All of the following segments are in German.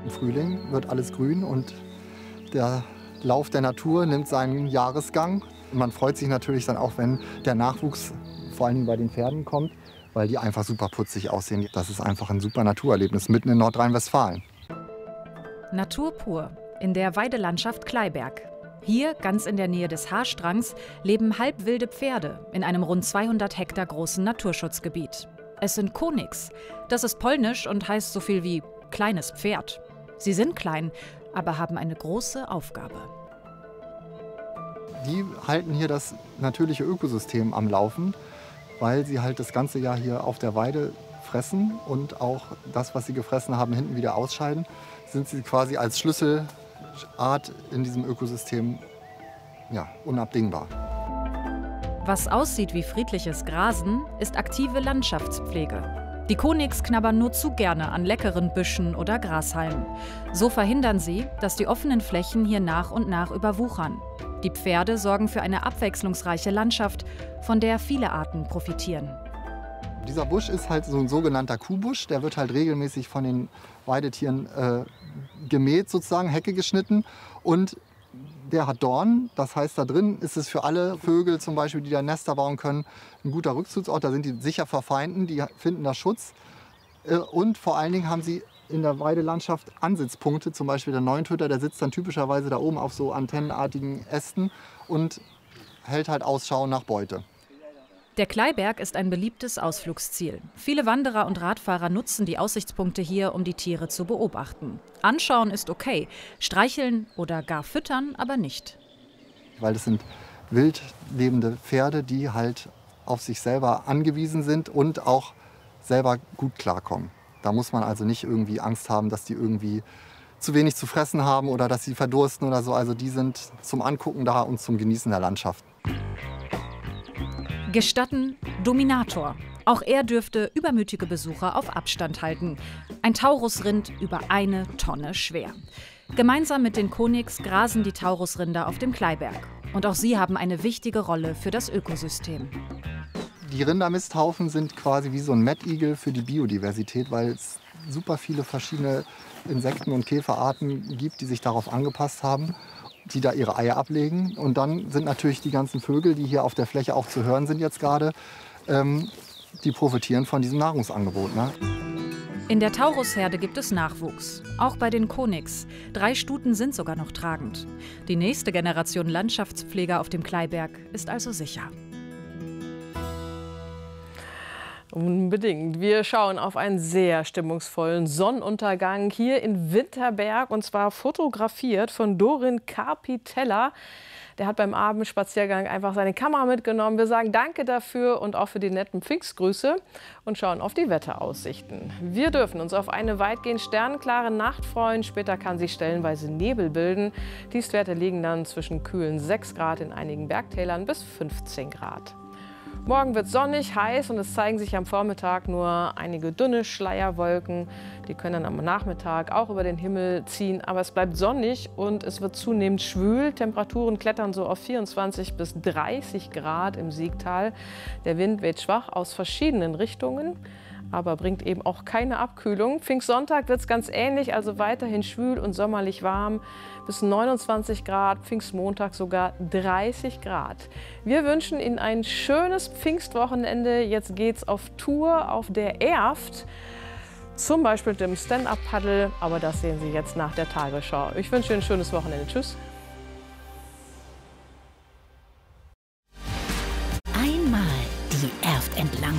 Im Frühling wird alles grün und der Lauf der Natur nimmt seinen Jahresgang. Und man freut sich natürlich dann auch, wenn der Nachwuchs vor allem bei den Pferden kommt, weil die einfach super putzig aussehen. Das ist einfach ein super Naturerlebnis mitten in Nordrhein-Westfalen. Natur pur in der Weidelandschaft Kleiberg. Hier, ganz in der Nähe des Haarstrangs, leben halbwilde Pferde in einem rund 200 Hektar großen Naturschutzgebiet. Es sind Konigs. Das ist polnisch und heißt so viel wie kleines Pferd. Sie sind klein, aber haben eine große Aufgabe. Die halten hier das natürliche Ökosystem am Laufen, weil sie halt das ganze Jahr hier auf der Weide fressen und auch das, was sie gefressen haben, hinten wieder ausscheiden, sind sie quasi als Schlüsselart in diesem Ökosystem unabdingbar. Was aussieht wie friedliches Grasen, ist aktive Landschaftspflege. Die Konigs knabbern nur zu gerne an leckeren Büschen oder Grashalmen. So verhindern sie, dass die offenen Flächen hier nach und nach überwuchern. Die Pferde sorgen für eine abwechslungsreiche Landschaft, von der viele Arten profitieren. Dieser Busch ist halt so ein sogenannter Kuhbusch. Der wird halt regelmäßig von den Weidetieren gemäht, sozusagen, Hecke geschnitten. Und der hat Dornen. Das heißt, da drin ist es für alle Vögel zum Beispiel, die da Nester bauen können, ein guter Rückzugsort. Da sind die sicher vor Feinden, die finden da Schutz. Und vor allen Dingen haben sie in der Weidelandschaft Ansitzpunkte. Zum Beispiel der Neuntöter, der sitzt dann typischerweise da oben auf so antennenartigen Ästen und hält halt Ausschau nach Beute. Der Kleiberg ist ein beliebtes Ausflugsziel. Viele Wanderer und Radfahrer nutzen die Aussichtspunkte hier, um die Tiere zu beobachten. Anschauen ist okay, streicheln oder gar füttern aber nicht. Weil das sind wild lebende Pferde, die halt auf sich selber angewiesen sind und auch selber gut klarkommen. Da muss man also nicht irgendwie Angst haben, dass die irgendwie zu wenig zu fressen haben oder dass sie verdursten oder so. Also die sind zum Angucken da und zum Genießen der Landschaft. Gestatten Dominator. Auch er dürfte übermütige Besucher auf Abstand halten. Ein Taurusrind über 1 Tonne schwer. Gemeinsam mit den Konigs grasen die Taurusrinder auf dem Kleiberg. Und auch sie haben eine wichtige Rolle für das Ökosystem. Die Rindermisthaufen sind quasi wie so ein Mettigel für die Biodiversität, weil es super viele verschiedene Insekten- und Käferarten gibt, die sich darauf angepasst haben, die da ihre Eier ablegen. Und dann sind natürlich die ganzen Vögel, die hier auf der Fläche auch zu hören sind jetzt gerade, die profitieren von diesem Nahrungsangebot. Ne? In der Taurusherde gibt es Nachwuchs, auch bei den Konigs. 3 Stuten sind sogar noch tragend. Die nächste Generation Landschaftspfleger auf dem Kleiberg ist also sicher. Unbedingt. Wir schauen auf einen sehr stimmungsvollen Sonnenuntergang hier in Winterberg, und zwar fotografiert von Dorin Carpitella. Der hat beim Abendspaziergang einfach seine Kamera mitgenommen. Wir sagen danke dafür und auch für die netten Pfingstgrüße und schauen auf die Wetteraussichten. Wir dürfen uns auf eine weitgehend sternklare Nacht freuen. Später kann sich stellenweise Nebel bilden. Tiefstwerte liegen dann zwischen kühlen 6 Grad in einigen Bergtälern bis 15 Grad. Morgen wird sonnig, heiß und es zeigen sich am Vormittag nur einige dünne Schleierwolken. Die können dann am Nachmittag auch über den Himmel ziehen, aber es bleibt sonnig und es wird zunehmend schwül. Temperaturen klettern so auf 24 bis 30 Grad im Siegtal. Der Wind weht schwach aus verschiedenen Richtungen, aber bringt eben auch keine Abkühlung. Pfingstsonntag wird es ganz ähnlich, also weiterhin schwül und sommerlich warm, bis 29 Grad, Pfingstmontag sogar 30 Grad. Wir wünschen Ihnen ein schönes Pfingstwochenende. Jetzt geht's auf Tour auf der Erft, zum Beispiel mit dem Stand-Up-Paddle, aber das sehen Sie jetzt nach der Tagesschau. Ich wünsche Ihnen ein schönes Wochenende. Tschüss. Einmal die Erft entlang.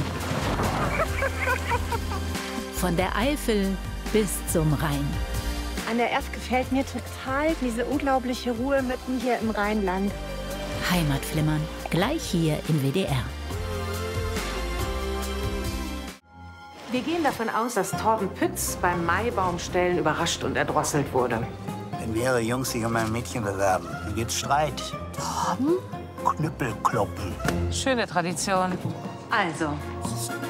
Von der Eifel bis zum Rhein. An der Erft gefällt mir total diese unglaubliche Ruhe mitten hier im Rheinland. Heimatflimmern, gleich hier im WDR. Wir gehen davon aus, dass Torben Pütz beim Maibaumstellen überrascht und erdrosselt wurde. Wenn mehrere Jungs sich um ein Mädchen bewerben, dann gibt's Streit. Torben? Knüppelkloppen. Schöne Tradition. Also,